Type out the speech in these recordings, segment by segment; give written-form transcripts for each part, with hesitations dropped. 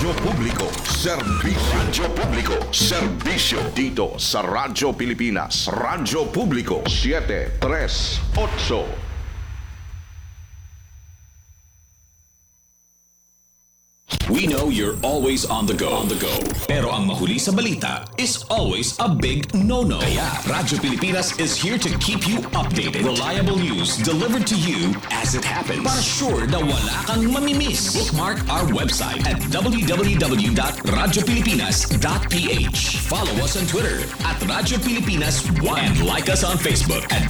Radyo Publiko, serbisyo dito sa Radyo Pilipinas. Radyo Publiko 738. We know you're always on the go. Pero ang mahuli sa balita is always a big no-no. Kaya Radyo Pilipinas is here to keep you updated. Reliable news delivered to you as it happens. Para sure na wala kang mamimiss. Bookmark our website at www.radiopilipinas.ph. Follow us on Twitter at Radyo Pilipinas 1 and like us on Facebook at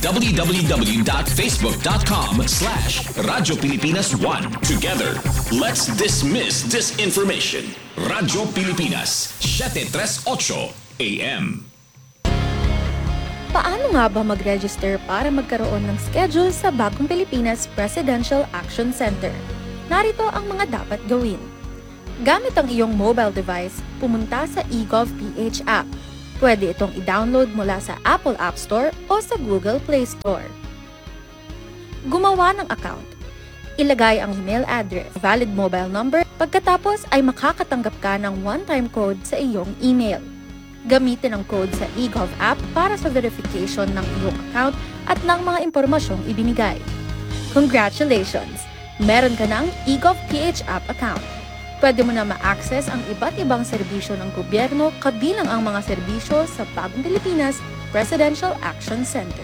www.facebook.com/Radyo Pilipinas 1. Together, let's dismiss disinformation. Radyo Pilipinas, 738 AM. Paano nga ba mag-register para magkaroon ng schedule sa Bagong Pilipinas Presidential Action Center? Narito ang mga dapat gawin. Gamit ang iyong mobile device, pumunta sa eGov.ph app. Pwede itong i-download mula sa Apple App Store o sa Google Play Store. Gumawa ng account. Ilagay ang email address, valid mobile number, pagkatapos ay makakatanggap ka ng one-time code sa iyong email. Gamitin ang code sa eGov app para sa verification ng iyong account at ng mga impormasyong ibinigay. Congratulations! Meron ka ng eGov.ph app account. Pwede mo na ma-access ang iba't ibang serbisyo ng gobyerno kabilang ang mga serbisyo sa Bagong Pilipinas Presidential Action Center.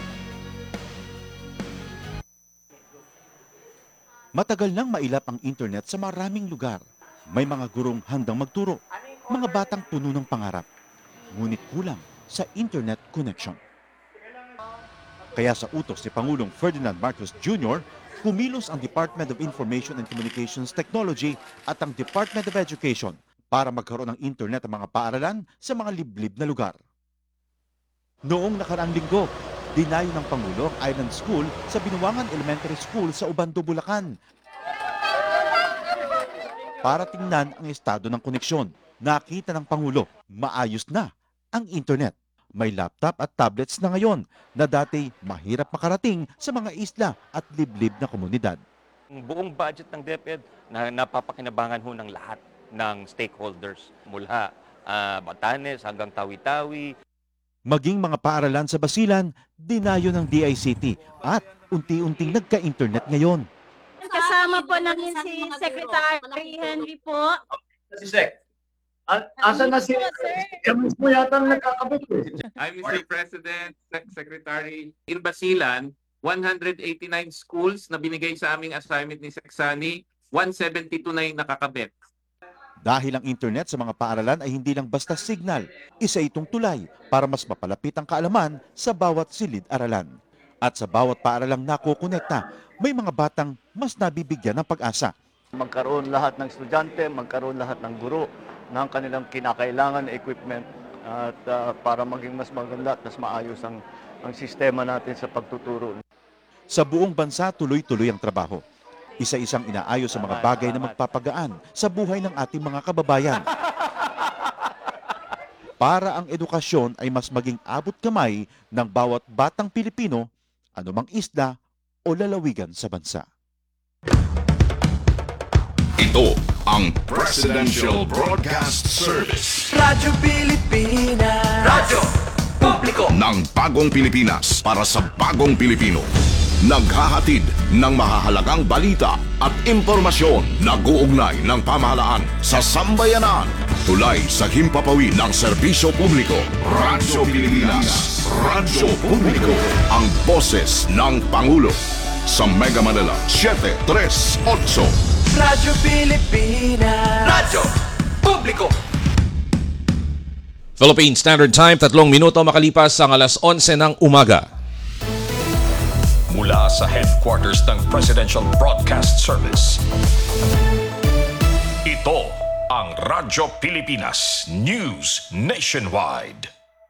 Matagal nang mailap ang internet sa maraming lugar. May mga gurong handang magturo, mga batang puno ng pangarap. Ngunit kulang sa internet connection. Kaya sa utos ni Pangulong Ferdinand Marcos Jr., kumilos ang Department of Information and Communications Technology at ang Department of Education para magkaroon ng internet ang mga paaralan sa mga liblib na lugar. Noong nakaraang linggo, dinayo ng Pangulo ang Island School sa Binuangan Elementary School sa Ubando, Bulacan. Para tingnan ang estado ng koneksyon, nakita ng Pangulo, maayos na ang internet. May laptop at tablets na ngayon na dati mahirap makarating sa mga isla at liblib na komunidad. Ang buong budget ng DepEd na napapakinabangan ho ng lahat ng stakeholders mula Batanes hanggang Tawi-Tawi. Maging mga paaralan sa Basilan, dinayo ng DICT at unti-unting nagka-internet ngayon. Kasama po namin si Secretary Henry po. Si Sec. Asa na si Kami mo yata nagkakabit eh. I'm Mr. President, Secretary. In Basilan, 189 schools na binigay sa aming assignment ni Seksani, 172 na yung nakakabit. Dahil ang internet sa mga paaralan ay hindi lang basta signal, isa itong tulay para mas mapalapit ang kaalaman sa bawat silid-aralan. At sa bawat paaralang nakukonekta, may mga batang mas nabibigyan ng pag-asa. Magkaroon lahat ng estudyante, magkaroon lahat ng guro ng kanilang kinakailangan na equipment at para maging mas maganda at mas maayos ang sistema natin sa pagtuturo. Sa buong bansa, tuloy-tuloy ang trabaho. Isa-isang inaayos sa mga bagay na magpapagaan sa buhay ng ating mga kababayan. Para ang edukasyon ay mas maging abot kamay ng bawat batang Pilipino, anumang isla o lalawigan sa bansa. Ito ang Presidential Broadcast Service. Radyo Pilipinas. Radyo Publiko Ng Bagong Pilipinas para sa Bagong Pilipino. Naghahatid ng mahahalagang balita at impormasyon na guugnay ng pamahalaan sa sambayanan. Tulay sa himpapawid ng serbisyo publiko. Radyo Pilipinas. Radyo Publiko. Ang boses ng Pangulo. Sa Mega Manila, 738. Radyo Pilipinas. Radyo Publiko. Philippine Standard Time, 3 minuto makalipas ang alas 11 ng umaga. Mula sa headquarters ng Presidential Broadcast Service. Ito ang Radyo Pilipinas News Nationwide.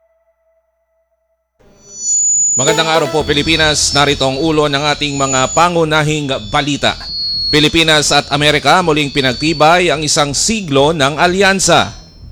Magandang araw po Pilipinas, narito ang ulo ng ating mga pangunahing balita. Pilipinas at Amerika muling pinagtibay ang isang siglo ng alyansa.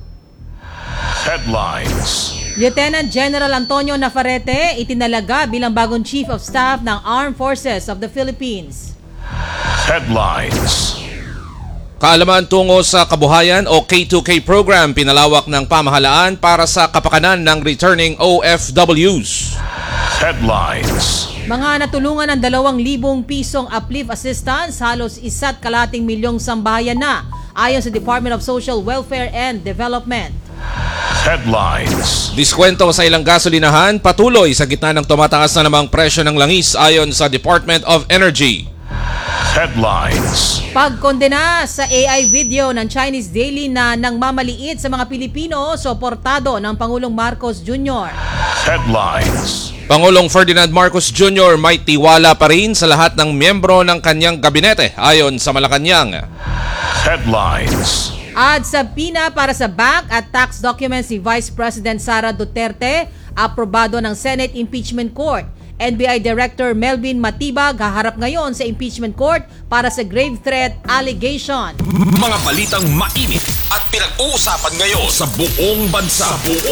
Headlines. Lieutenant General Antonio Navarrete itinalaga bilang bagong Chief of Staff ng Armed Forces of the Philippines. Headlines. Kaalaman tungo sa kabuhayan o K2K program pinalawak ng pamahalaan para sa kapakanan ng returning OFWs. Headlines. Mga natulungan ng 2,000 pisong uplift assistance, halos 1.2 milyong sambahayan na ayon sa Department of Social Welfare and Development. Headlines. Diskwento sa ilang gasolinahan patuloy sa gitna ng tumataas na namang presyo ng langis ayon sa Department of Energy. Headlines. Pagkondena sa AI video ng Chinese Daily na nang mamaliit sa mga Pilipino, suportado ng Pangulong Marcos Jr. Headlines. Pangulong Ferdinand Marcos Jr. may tiwala pa rin sa lahat ng miyembro ng kanyang gabinete ayon sa Malacanang. Headlines. At sa PINA para sa bank at tax documents ni Vice President Sara Duterte, aprobado ng Senate Impeachment Court. NBI Director Melvin Matibag haharap ngayon sa impeachment court para sa grave threat allegation. Mga balitang mainit at pinag-uusapan ngayon sa buong bansa.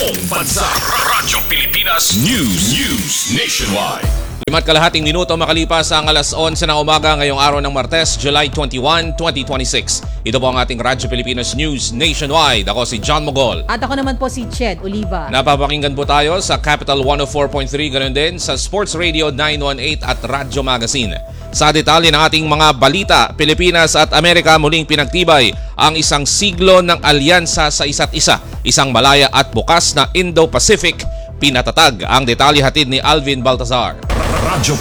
Radyo Pilipinas News Nationwide. 5.5 minuto makalipas ang alas 11 ng umaga ngayong araw ng Martes, July 21, 2026. Ito po ang ating Radyo Pilipinas News Nationwide. Ako si John Mogol. At ako naman po si Ched Oliva. Napapakinggan po tayo sa Capital 104.3, ganoon din sa Sports Radio 918 at Radyo Magazine. Sa detalye ng ating mga balita, Pilipinas at Amerika muling pinagtibay ang isang siglo ng alyansa sa isa't isa. Isang malaya at bukas na Indo-Pacific pinatatag. Ang detalye hatid ni Alvin Baltazar. Radyo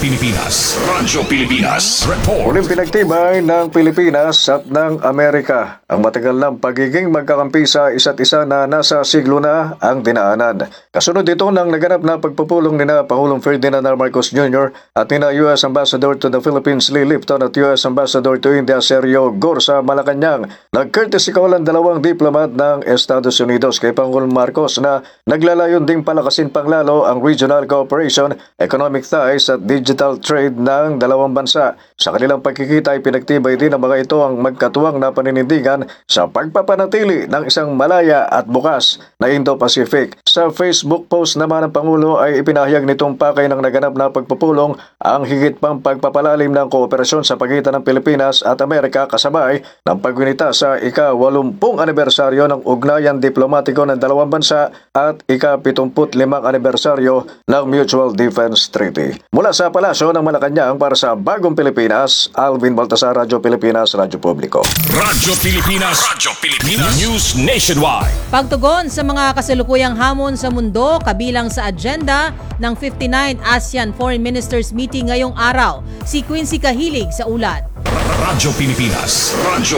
Pilipinas. Report. Muling pinagtibay ng Pilipinas at ng Amerika ang matagal ng pagiging magkakampi sa isa't isa na nasa siglo na ang dinaanan. Kasunod dito ng naganap na pagpupulong nina Pangulong Ferdinand R. Marcos Jr. at nina U.S. Ambassador to the Philippines Lee Lipton at U.S. Ambassador to India Sergio Gor sa Malacanang. Nag-courtesy call ang 2 diplomat ng Estados Unidos kay Pangulong Marcos na naglalayon ding palakasin panglalo ang regional cooperation, economic ties at digital trade ng dalawang bansa. Sa kanilang pagkikita ay pinagtibay din ng mga ito ang magkatuwang na paninindigan sa pagpapanatili ng isang malaya at bukas na Indo-Pacific. Sa Facebook post naman ng Pangulo ay ipinahayag nitong pakay ng naganap na pagpupulong ang higit pang pagpapalalim ng kooperasyon sa pagitan ng Pilipinas at Amerika kasabay ng paggunita sa ika-80 anibersaryo ng ugnayan diplomatiko ng dalawang bansa at ika-75 anibersaryo ng Mutual Defense Treaty. Mula sa Palasyo ng Malacanang para sa Bagong Pilipinas, Alvin Baltasar, Radyo Pilipinas, Radyo Publiko. Radyo Pilipinas News Nationwide. Pagtugon sa mga kasalukuyang hamon sa mundo kabilang sa agenda ng 59th ASEAN Foreign Ministers Meeting ngayong araw. Si Quincy Kahilig sa ulat. Radyo Pilipinas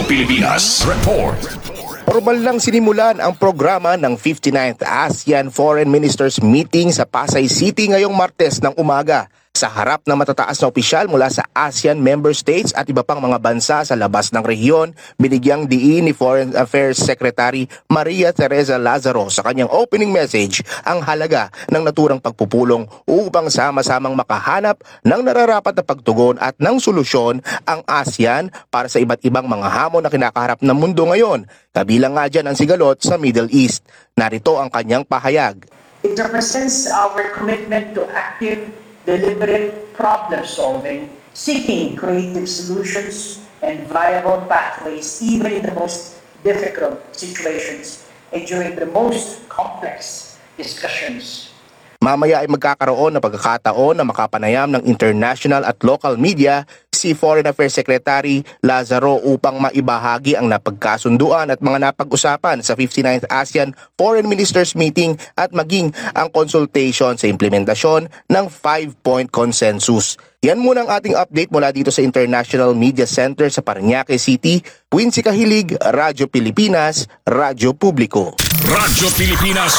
Report. Formal lang sinimulan ang programa ng 59th ASEAN Foreign Ministers Meeting sa Pasay City ngayong Martes ng umaga. Sa harap ng matataas na opisyal mula sa ASEAN member states at iba pang mga bansa sa labas ng rehiyon, binigyang diin ni Foreign Affairs Secretary Maria Teresa Lazaro sa kanyang opening message ang halaga ng naturang pagpupulong upang sama-samang makahanap ng nararapat na pagtugon at ng solusyon ang ASEAN para sa iba't ibang mga hamon na kinakaharap ng mundo ngayon. Kabilang nga dyan ang sigalot sa Middle East. Narito ang kanyang pahayag. It represents our commitment to active, deliberate problem-solving, seeking creative solutions and viable pathways even in the most difficult situations and during the most complex discussions. Mamaya ay magkakaroon ng pagkakataon na makapanayam ng international at local media si Foreign Affairs Secretary Lazaro upang maibahagi ang napagkasunduan at mga napag-usapan sa 59th ASEAN Foreign Ministers Meeting at maging ang consultation sa implementasyon ng 5-point consensus. Yan muna ang ating update mula dito sa International Media Center sa Parañaque City. Quincy Kahilig, Radyo Pilipinas, Radyo Publiko. Radyo Pilipinas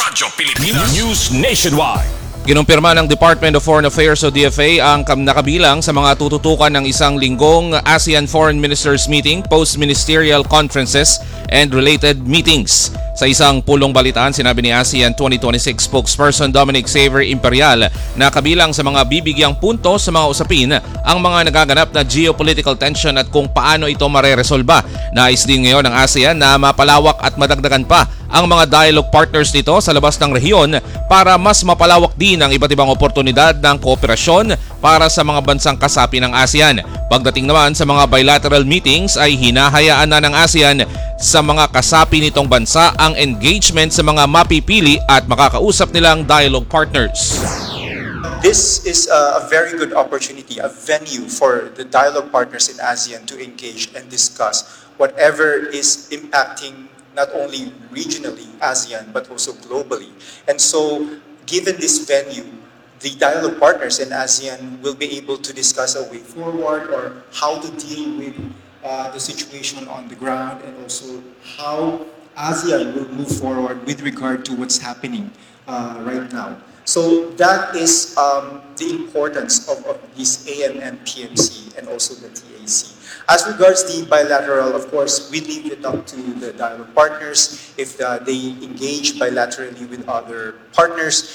News Nationwide. Kinumpirma ng Department of Foreign Affairs o DFA ang nakabilang sa mga tututukan ng isang linggong ASEAN Foreign Ministers Meeting, post-ministerial conferences, and related meetings. Sa isang pulong balitaan, sinabi ni ASEAN 2026 spokesperson Dominic Xavier Imperial na kabilang sa mga bibigyang punto sa mga usapin ang mga nagaganap na geopolitical tension at kung paano ito mareresolba. Nais din ngayon ng ASEAN na mapalawak at madagdagan pa ang mga dialogue partners nito sa labas ng rehiyon para mas mapalawak din ang iba't ibang oportunidad ng kooperasyon para sa mga bansang kasapi ng ASEAN. Pagdating naman sa mga bilateral meetings ay hinahayaan na ng ASEAN sa mga kasapi nitong bansa ang engagement sa mga mapipili at makakausap nilang dialogue partners. This is a very good opportunity, a venue for the dialogue partners in ASEAN to engage and discuss whatever is impacting not only regionally ASEAN but also globally. And so, given this venue, the dialogue partners in ASEAN will be able to discuss a way forward or how to deal with the situation on the ground and also how ASEAN will move forward with regard to what's happening right now. So that is the importance of this AMM PMC and also the TAC. As regards the bilateral, of course, we leave it up to the dialogue partners if they engage bilaterally with other partners.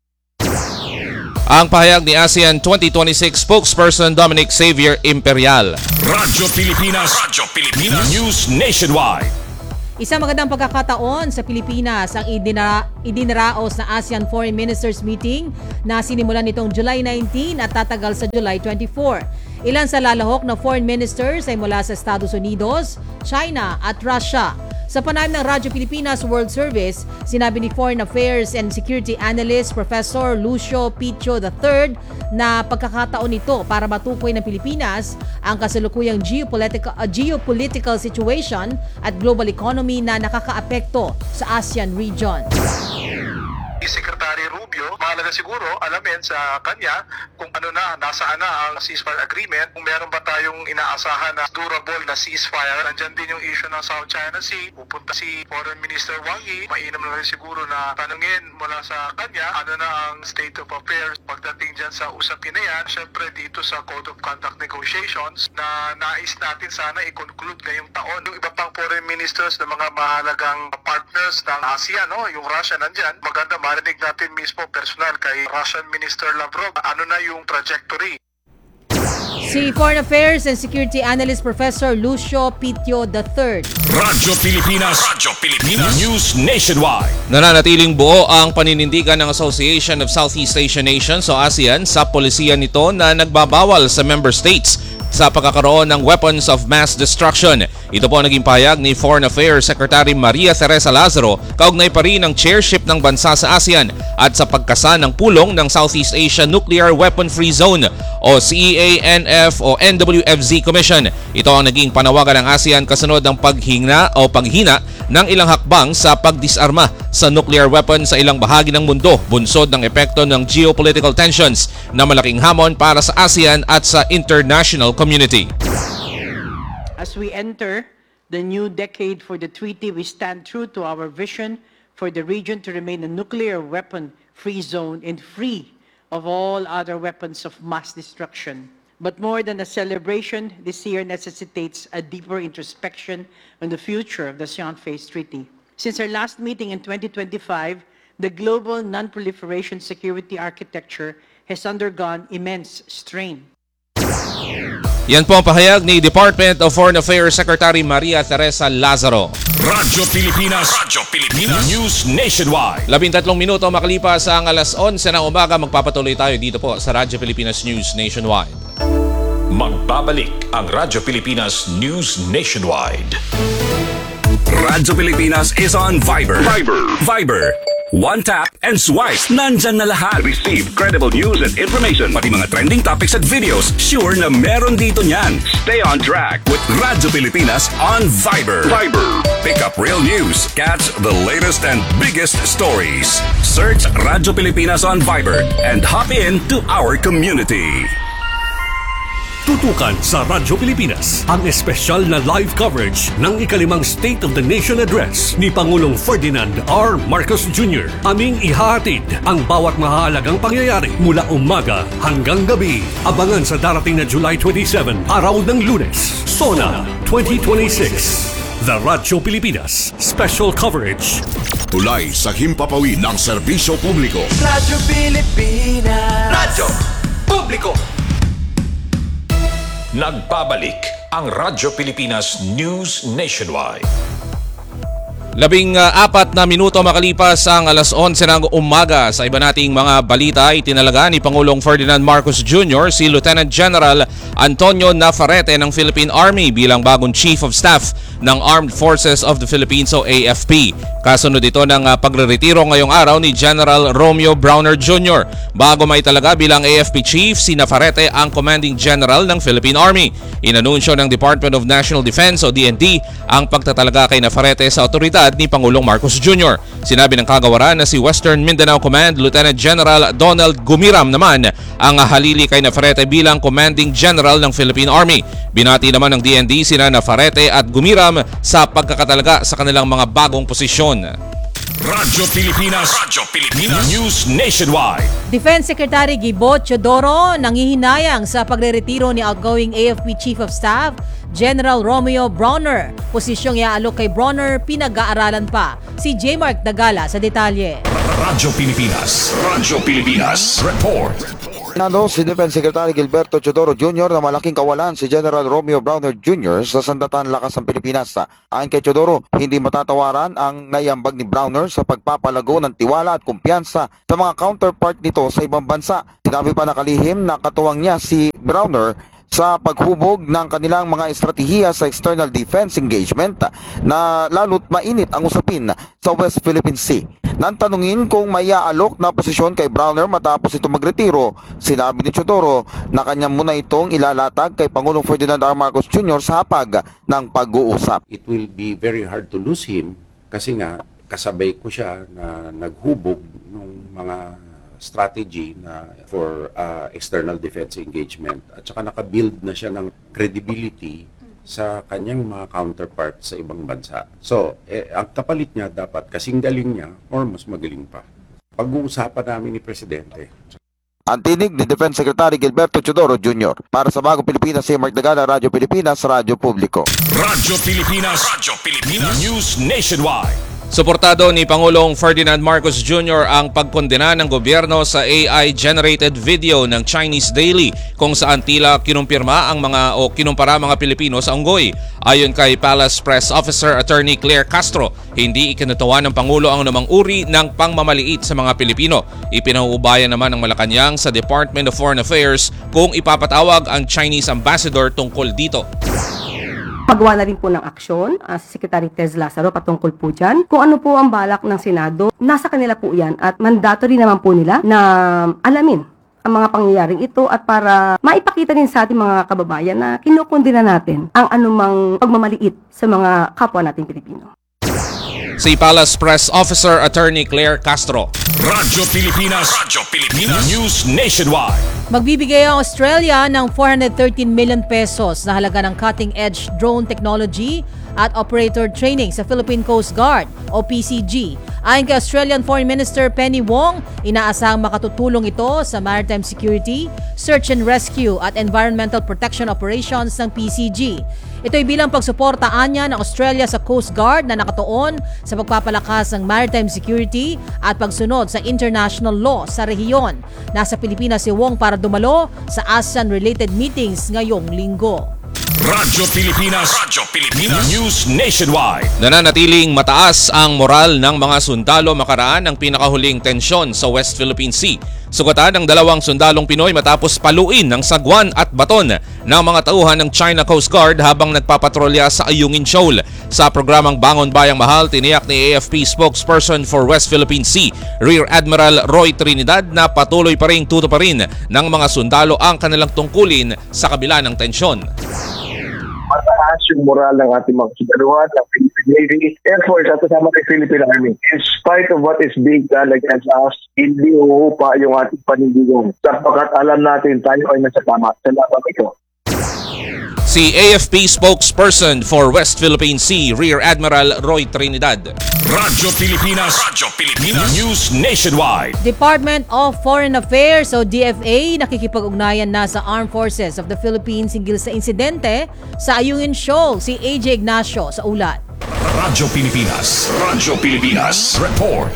Ang pahayag ni ASEAN 2026 spokesperson Dominic Xavier Imperial. Radyo Pilipinas News Nationwide. Isang magandang pagkakataon sa Pilipinas ang idinaraos na ASEAN Foreign Ministers Meeting na sinimulan nitong July 19 at tatagal sa July 24. Ilan sa lalahok na foreign ministers ay mula sa Estados Unidos, China at Russia. Sa panayam ng Radyo Pilipinas World Service, sinabi ni Foreign Affairs and Security Analyst Professor Lucio Pitio III na pagkakataon nito para matukoy ng Pilipinas ang kasalukuyang geopolitical situation at global economy na nakakaapekto sa ASEAN region. Secretary Rubio, mahalaga siguro alamin sa kanya kung ano na, nasaan na ang ceasefire agreement, kung meron ba tayong inaasahan na durable na ceasefire. Nandyan din yung issue ng South China Sea, pupunta si Foreign Minister Wang Yi, mainam na rin siguro na tanungin mula sa kanya ano na ang state of affairs pagdating dyan sa usapin na yan. Siyempre dito sa Code of Conduct negotiations na nais natin sana i-conclude ngayong taon. Yung iba pang foreign ministers ng mga mahalagang partners ng ASEAN, yung Russia nandyan, maganda marinig natin mismo personal kay Russian Minister Lavrov ano na yung trajectory. Si Foreign Affairs and Security Analyst Professor Lucio Pitio III. Radyo Pilipinas News Nationwide. Nananatiling buo ang paninindigan ng Association of Southeast Asian Nations o ASEAN sa polisiya nito na nagbabawal sa member states sa pagkakaroon ng weapons of mass destruction. Ito po ang naging pahayag ni Foreign Affairs Secretary Maria Teresa Lazaro kaugnay pa rin ng chairship ng bansa sa ASEAN at sa pagkasa ng pulong ng Southeast Asia Nuclear Weapon Free Zone o CEANF o NWFZ Commission. Ito ang naging panawagan ng ASEAN kasunod ng paghina ng ilang hakbang sa pagdisarma sa nuclear weapon sa ilang bahagi ng mundo, bunsod ng epekto ng geopolitical tensions na malaking hamon para sa ASEAN at sa international community. As we enter the new decade for the treaty, we stand true to our vision for the region to remain a nuclear weapon-free zone and free of all other weapons of mass destruction. But more than a celebration, this year necessitates a deeper introspection on the future of the ASEAN Phase Treaty. Since our last meeting in 2025, the global non-proliferation security architecture has undergone immense strain. Yan po ang pahayag ni Department of Foreign Affairs Secretary Maria Teresa Lazaro. Radyo Pilipinas News Nationwide. 13 minuto makalipas ang alas 11 ng umaga, magpapatuloy tayo dito po sa Radyo Pilipinas News Nationwide. Magbabalik ang Radyo Pilipinas News Nationwide. Radyo Pilipinas is on Viber. Viber. One tap and swipe. Nandyan na lahat. Receive credible news and information. Pati mga trending topics at videos. Sure na meron dito niyan. Stay on track with Radyo Pilipinas on Viber. Pick up real news. Catch the latest and biggest stories. Search Radyo Pilipinas on Viber and hop in to our community. Tutukan sa Radyo Pilipinas ang espesyal na live coverage ng ikalimang State of the Nation Address ni Pangulong Ferdinand R. Marcos Jr. Aming ihahatid ang bawat mahalagang pangyayari mula umaga hanggang gabi. Abangan sa darating na July 27, araw ng Lunes, SONA 2026. The Radyo Pilipinas Special Coverage. Tulay sa himpapawid ng serbisyo publiko. Radyo Pilipinas. Radyo Publiko. Nagbabalik ang Radyo Pilipinas News Nationwide. 14 na minuto makalipas ang alas 11 ng umaga. Sa iba nating mga balita, itinalaga ni Pangulong Ferdinand Marcos Jr. si Lieutenant General Antonio Navarrete ng Philippine Army bilang bagong Chief of Staff ng Armed Forces of the Philippines o AFP. Kasunod ito ng pagreretiro ngayong araw ni General Romeo Browner Jr. Bago maitalaga bilang AFP Chief, si Navarrete ang Commanding General ng Philippine Army. Inanunsyo ng Department of National Defense o DND ang pagtatalaga kay Navarrete sa otoridad ni Pangulong Marcos Jr. Sinabi ng kagawaran na si Western Mindanao Command Lieutenant General Donald Gumiram naman ang halili kay Navarrete bilang Commanding General ng Philippine Army. Binati naman ng DND sina Navarrete at Gumiram sa pagkakatalaga sa kanilang mga bagong posisyon. Radyo Pilipinas News Nationwide. Defense Secretary Gibo Teodoro nangihinayang sa pagreretiro ni outgoing AFP Chief of Staff General Romeo Browner. Posisyong iaalok kay Browner pinag-aaralan pa. Si J. Mark Dagala sa detalye. Radyo Pilipinas Report. Si Defense Secretary Gilberto Teodoro Jr. na malaking kawalan si General Romeo Browner Jr. sa Sandatan Lakas ng Pilipinas. Ayon kay Teodoro, hindi matatawaran ang naiambag ni Browner sa pagpapalago ng tiwala at kumpiyansa sa mga counterpart nito sa ibang bansa. Sinabi pa na kalihim na katuwang niya si Browner sa paghubog ng kanilang mga estratehiya sa external defense engagement na lalo't mainit ang usapin sa West Philippine Sea. Nang tanungin kung may aalok na posisyon kay Browner matapos ito magretiro, sinabi ni Teodoro na kanya muna itong ilalatag kay Pangulong Ferdinand R. Marcos Jr. sa hapag ng pag-uusap. It will be very hard to lose him kasi nga kasabay ko siya na naghubog ng mga strategy na for external defense engagement at saka nakabuild na siya ng credibility sa kanyang mga counterpart sa ibang bansa. So, ang kapalit niya dapat kasing galing niya or mas magaling pa. Pag-uusapan namin ni Presidente. Ang tinig ni Defense Secretary Gilberto Teodoro Jr. Para sa Bagong Pilipinas, si Mark Dagala, Radyo Pilipinas, Radyo Publiko. Radyo Pilipinas News Nationwide. Suportado ni Pangulong Ferdinand Marcos Jr. ang pagkondena ng gobyerno sa AI-generated video ng Chinese Daily kung saan tila kinumpirma ang kinumpara mga Pilipino sa unggoy. Ayon kay Palace Press Officer Attorney Claire Castro, hindi ikinutuwa ng Pangulo ang anumang uri ng pangmamaliit sa mga Pilipino. Ipinahuubayan naman ng Malacanang sa Department of Foreign Affairs kung ipapatawag ang Chinese Ambassador tungkol dito. Magawa na rin po ng aksyon si Secretary Tez Lazaro patungkol po dyan. Kung ano po ang balak ng Senado, nasa kanila po yan at mandatory naman po nila na alamin ang mga pangyayaring ito at para maipakita din sa ating mga kababayan na kinukundina natin ang anumang pagmamaliit sa mga kapwa nating Pilipino. Si Palace Press Officer Attorney Claire Castro. Radyo Pilipinas News Nationwide. Magbibigay ang Australia ng 413 million pesos na halaga ng cutting-edge drone technology at operator training sa Philippine Coast Guard o PCG. Ayon kay Australian Foreign Minister Penny Wong, inaasahang makatutulong ito sa maritime security, search and rescue at environmental protection operations ng PCG. Ito'y bilang pagsuportaan niya ng Australia sa Coast Guard na nakatuon sa pagpapalakas ng maritime security at pagsunod sa international law sa rehiyon. Nasa Pilipinas si Wong para dumalo sa ASEAN-related meetings ngayong linggo. Radyo Pilipinas News Nationwide. Nananatiling mataas ang moral ng mga sundalo makaraan ng pinakahuling tensyon sa West Philippine Sea. Sugatan ng 2 sundalong Pinoy matapos paluin ng sagwan at baton ng mga tauhan ng China Coast Guard habang nagpapatrolya sa Ayungin Shoal. Sa programang Bangon Bayang Mahal, tiniyak ni AFP spokesperson for West Philippine Sea, Rear Admiral Roy Trinidad, na patuloy pa ring tutuparin ng mga sundalo ang kanilang tungkulin sa kabila ng tensyon. Mataas yung moral ng ating mga sundalohan, ng Philippine Navy, Air Force at kasama ng Philippine Army. In spite of what is being done against us, hindi uupa yung ating panindigan. Sapagkat alam natin tayo ay nasa tama sa laban ito. Si AFP spokesperson for West Philippine Sea, Rear Admiral Roy Trinidad. Radyo Pilipinas News Nationwide. Department of Foreign Affairs o DFA nakikipag-ugnayan na sa Armed Forces of the Philippines hinggil sa insidente sa Ayungin Shoal. Si AJ Ignacio sa ulat. Radyo Pilipinas. Radyo Pilipinas. Report.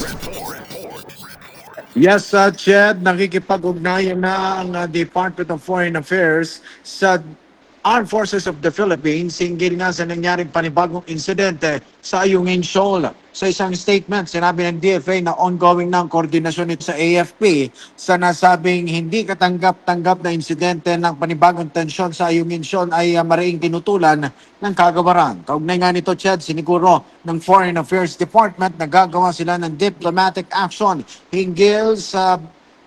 Yes, Chad, nakikipag-ugnayan na ang Department of Foreign Affairs sa Armed Forces of the Philippines hinggil nga sa nangyaring panibagong insidente sa Ayungin Shoal. Sa isang statement, sinabi ng DFA na ongoing na ang koordinasyon nito sa AFP sa nasabing hindi katanggap-tanggap na insidente ng panibagong tensyon sa Ayungin Shoal ay mariing tinutulan ng kagawaran. Kaugnay nga nito, Chad, siniguro ng Foreign Affairs Department na gagawa sila ng diplomatic action hinggil sa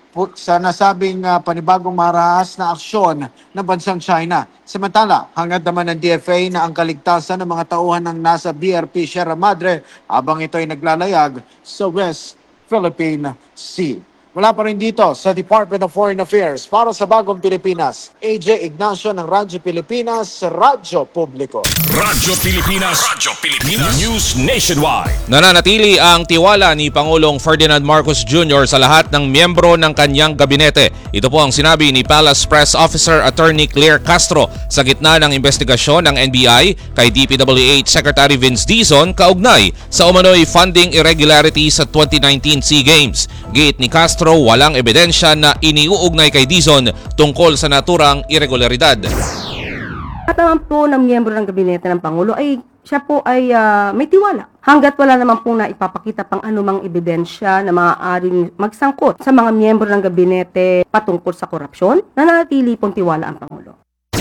nasabing panibagong marahas na aksyon ng bansang China. Samantala, hangad naman ng DFA na ang kaligtasan ng mga tauhan ng nasa BRP Sierra Madre habang ito ay naglalayag sa West Philippine Sea. Wala pa rin dito sa Department of Foreign Affairs para sa Bagong Pilipinas. AJ Ignacio ng Radyo Pilipinas, Radyo Publiko. Radyo Pilipinas. Radyo Pilipinas. News Nationwide. Nananatili ang tiwala ni Pangulong Ferdinand Marcos Jr. sa lahat ng miyembro ng kanyang gabinete. Ito po ang sinabi ni Palace Press Officer Attorney Claire Castro sa gitna ng investigasyon ng NBI kay DPWH Secretary Vince Dizon kaugnay sa umano'y funding irregularities sa 2019 SEA Games. Giit ni Castro, walang ebidensya na iniuugnay kay Dizon tungkol sa naturang irregularidad. At naman po ng miyembro ng gabinete ng Pangulo ay siya po ay may tiwala. Hanggat wala naman po na ipapakita pang anumang ebidensya na maaaring magsangkot sa mga miyembro ng gabinete patungkol sa korupsyon, nananatili pong tiwala ang Pangulo.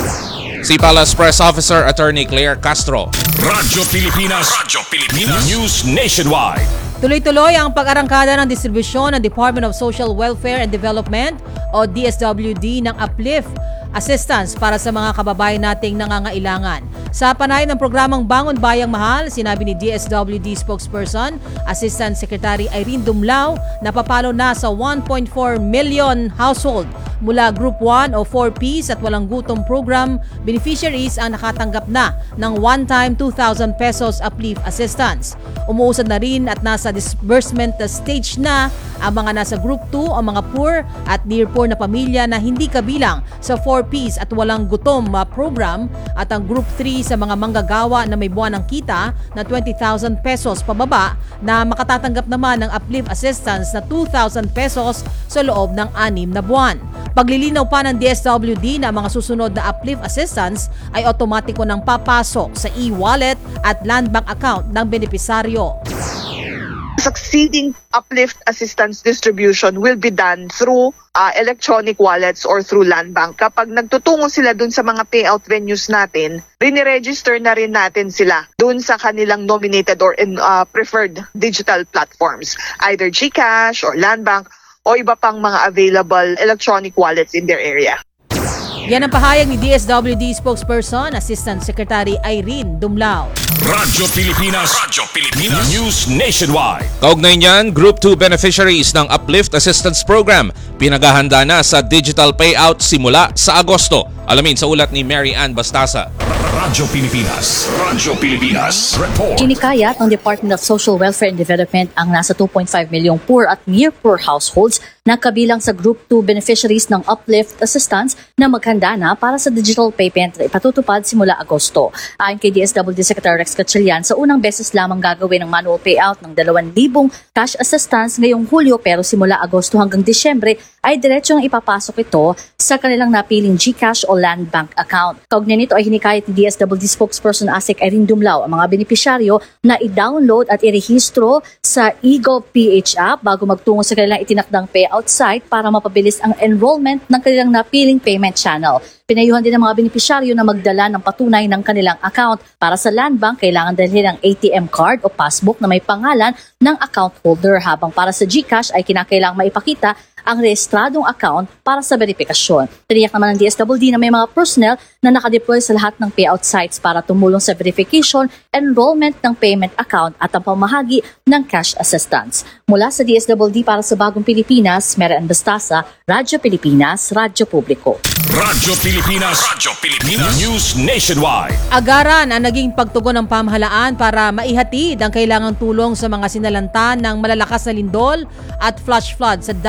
Si Palace Press Officer Attorney Claire Castro. Radyo Pilipinas. Radyo Pilipinas. News Nationwide. Tuloy-tuloy ang pag-arangkada ng distribusyon ng Department of Social Welfare and Development o DSWD ng Uplift Assistance para sa mga kababayan nating nangangailangan. Sa panay ng programang Bangon Bayang Mahal, sinabi ni DSWD spokesperson, Assistant Secretary Irene Dumlao, na papalo na sa 1.4 million household mula Group 1 o 4Ps at walang gutom program beneficiaries ang nakatanggap na ng one-time 2,000 pesos uplift assistance. Umuusad na rin at nasa disbursement stage na ang mga nasa Group 2 o mga poor at near poor na pamilya na hindi kabilang sa 4Ps at walang gutom program at ang Group 3 sa mga manggagawa na may buwan ng kita na 20,000 pesos pababa na makatatanggap naman ng uplift assistance na 2,000 pesos sa loob ng 6 na buwan. Paglilinaw pa ng DSWD na mga susunod na uplift assistance ay otomatiko nang papasok sa e-wallet at land bank account ng benepisaryo. Succeeding uplift assistance distribution will be done through electronic wallets or through land bank. Kapag nagtutungo sila dun sa mga payout venues natin, riniregister na rin natin sila dun sa kanilang nominated or preferred digital platforms, either GCash or land bank o iba pang mga available electronic wallets in their area. Yan ang pahayag ni DSWD spokesperson, Assistant Secretary Irene Dumlao. Radyo Pilipinas. Radyo Pilipinas. News Nationwide. Kaugnay niyan, Group 2 beneficiaries ng Uplift Assistance Program pinaghahanda na sa digital payout simula sa Agosto. Alamin sa ulat ni Mary Ann Bastasa. Radyo Pilipinas. Radyo Pilipinas. Report. Kinikayat ng Department of Social Welfare and Development ang nasa 2.5 milyong poor at near poor households na kabilang sa Group 2 beneficiaries ng Uplift Assistance na maghanda na para sa digital payment na ipatutupad simula Agosto. Ayon kay DSWD Secretary Rex Gatchalian, sa unang beses lamang gagawin ang manual payout ng 2,000 cash assistance ngayong Hulyo, pero simula Agosto hanggang Disyembre ay diretsong ipapasok ito sa kanilang napiling GCash o land bank account. Kaugnay nito ay hinikayat ni DSWD spokesperson ASEC Irene Dumlao ang mga benepisyaryo na i-download at irehistro sa eGov.ph app bago magtungo sa kanilang itinakdang payout site para mapabilis ang enrollment ng kanilang napiling payment channel. Pinayuhan din ng mga benepisyaryo na magdala ng patunay ng kanilang account. Para sa land bank, kailangan dalhin ang ATM card o passbook na may pangalan ng account holder, habang para sa GCash ay kinakailangang maipakita ang rehistradong account para sa verifikasyon. Tiniyak naman ng DSWD na may mga personnel na nakadeploy sa lahat ng payout sites para tumulong sa verification, enrollment ng payment account at ang pamahagi ng cash assistance. Mula sa DSWD para sa Bagong Pilipinas, Mary Ann Bastasa, Radyo Pilipinas, Radyo Publiko. Radyo Pilipinas. Radyo Pilipinas. News Nationwide. Agaran ang naging pagtugon ng pamahalaan para maihatid ang kailangang tulong sa mga sinalantan ng malalakas na lindol at flash flood sa Davao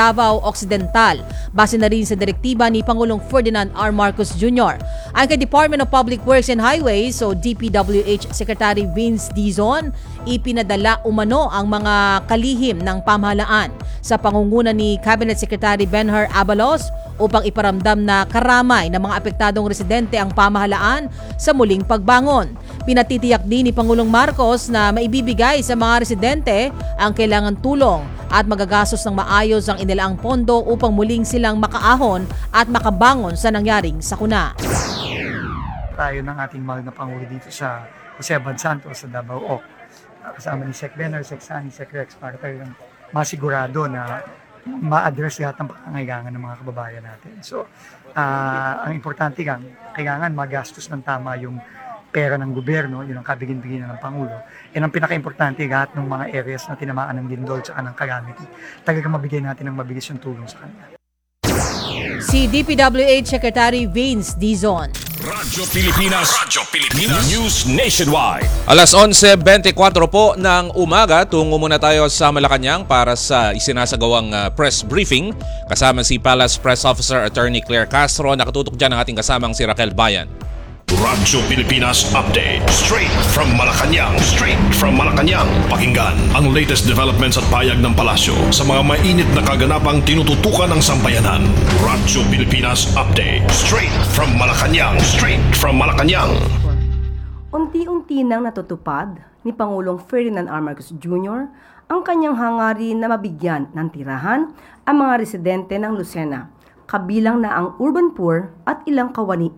Occidental, base na rin sa direktiba ni Pangulong Ferdinand R. Marcos Jr. Ang kay Department of Public Works and Highways o DPWH Secretary Vince Dizon, ipinadala umano ang mga kalihim ng pamahalaan sa pangunguna ni Cabinet Secretary Benhur Abalos upang iparamdam na karamay ng mga apektadong residente ang pamahalaan sa muling pagbangon. Pinatitiyak din ni Pangulong Marcos na maibibigay sa mga residente ang kailangan tulong at magagastos ng maayos ang inilaang pondo upang muling silang makaahon at makabangon sa nangyaring sakuna. Tayo ng ating mahal na Pangulo dito sa Jose Bad Santos sa Davao. Kasama ni Sec Benhur, Sec Sani, Sec Rex para tayo masigurado na ma-address lahat ng pangangailangan ng mga kababayan natin. So, ang importante kailangan magastos ng tama yung pera ng gobyerno, yun ang kabigin-bigin ng Pangulo. Yan ang pinaka-importante, lahat ng mga areas na tinamaan ng lindol at ng calamity. Talagang mabigay natin ng mabilis yung tulong sa kanila. Si DPWH Secretary Vince Dizon. Radyo Pilipinas. News Nationwide. Alas 11:24 po ng umaga, tungo muna tayo sa Malacanang para sa isinasagawang press briefing. Kasama si Palace Press Officer Attorney Claire Castro. Nakatutok dyan ang ating kasamang si Raquel Bayan. Radyo Pilipinas Update. Straight from Malacanang. Pakinggan ang latest developments at payag ng palasyo sa mga mainit na kaganapang tinututukan ng sambayanan. Radyo Pilipinas Update. Straight from Malacanang. Unti-unti nang natutupad ni Pangulong Ferdinand R. Marcos Jr. ang kanyang hangarin na mabigyan ng tirahan ang mga residente ng Lucena, kabilang na ang urban poor at ilang kawani